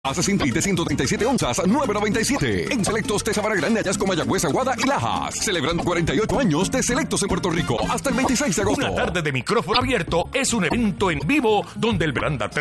Hace sin de 137 onzas, $9.97. En Selectos de Sabana Grande, Ayasco, Mayagüez, Aguada y Lajas. Celebrando 48 años de Selectos en Puerto Rico hasta el 26 de agosto. Una tarde de micrófono abierto es un evento en vivo donde el veranda